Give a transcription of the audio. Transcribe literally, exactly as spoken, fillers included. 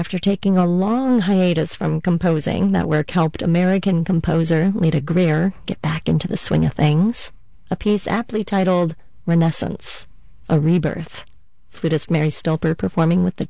After taking a long hiatus from composing, that work helped American composer Lita Greer get back into the swing of things. A piece aptly titled Renaissance, a Rebirth. Flutist Mary Stilper performing with the